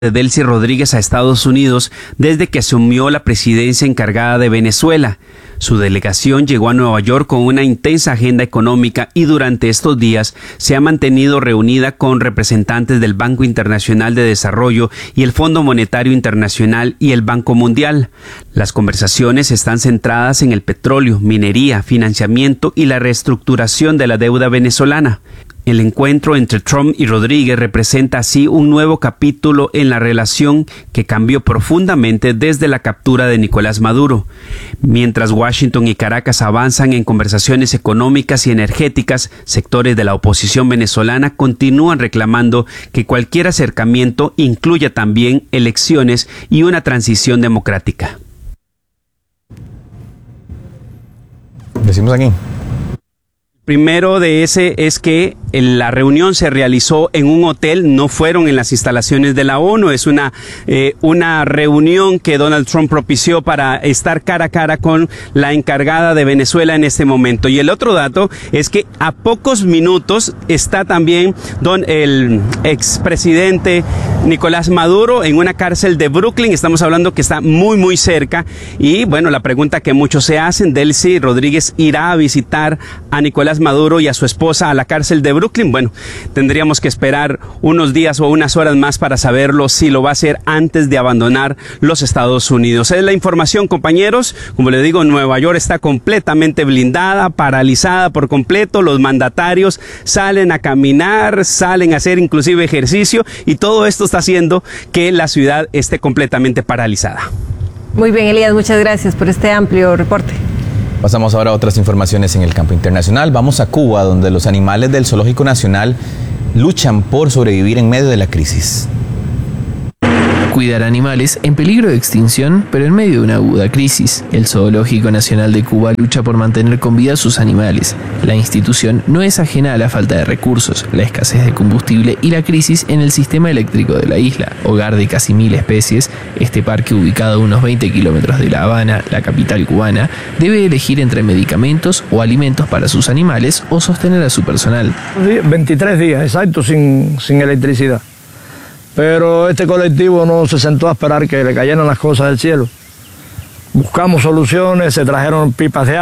de Delcy Rodríguez a Estados Unidos desde que asumió la presidencia encargada de Venezuela. Su delegación llegó a Nueva York con una intensa agenda económica y durante estos días se ha mantenido reunida con representantes del Banco Internacional de Desarrollo y el Fondo Monetario Internacional y el Banco Mundial. Las conversaciones están centradas en el petróleo, minería, financiamiento y la reestructuración de la deuda venezolana. El encuentro entre Trump y Rodríguez representa así un nuevo capítulo en la relación que cambió profundamente desde la captura de Nicolás Maduro. Mientras Washington y Caracas avanzan en conversaciones económicas y energéticas, sectores de la oposición venezolana continúan reclamando que cualquier acercamiento incluya también elecciones y una transición democrática. Decimos aquí. Primero de ese es que la reunión se realizó en un hotel, no fueron en las instalaciones de la ONU, es una reunión que Donald Trump propició para estar cara a cara con la encargada de Venezuela en este momento. Y el otro dato es que a pocos minutos está también el expresidente Nicolás Maduro en una cárcel de Brooklyn, estamos hablando que está muy cerca, y bueno, la pregunta que muchos se hacen, Delcy Rodríguez irá a visitar a Nicolás Maduro y a su esposa a la cárcel de Brooklyn. Bueno, tendríamos que esperar unos días o unas horas más para saberlo, si lo va a hacer antes de abandonar los Estados Unidos. Es la información, compañeros. Como les digo, Nueva York está completamente blindada, paralizada por completo. Los mandatarios salen a caminar, salen a hacer inclusive ejercicio, y todo esto está haciendo que la ciudad esté completamente paralizada. Muy bien, Elías, muchas gracias por este amplio reporte. Pasamos ahora a otras informaciones en el campo internacional. Vamos a Cuba, donde los animales del Zoológico Nacional luchan por sobrevivir en medio de la crisis. Cuidar animales en peligro de extinción, pero en medio de una aguda crisis. El Zoológico Nacional de Cuba lucha por mantener con vida a sus animales. La institución no es ajena a la falta de recursos, la escasez de combustible y la crisis en el sistema eléctrico de la isla. Hogar de casi 1000 especies, este parque, ubicado a unos 20 kilómetros de La Habana, la capital cubana, debe elegir entre medicamentos o alimentos para sus animales o sostener a su personal. 23 días, exacto, sin electricidad. Pero este colectivo no se sentó a esperar que le cayeran las cosas del cielo. Buscamos soluciones, se trajeron pipas de agua.